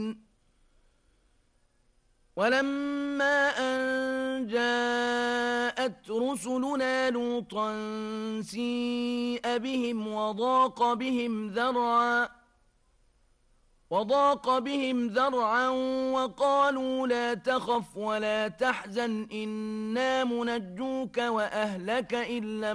ولما أن جاءت رسلنا لوطا سيء بهم وضاق بهم ذرعا وقالوا لا تخف ولا تحزن إنا منجوك وأهلك إلا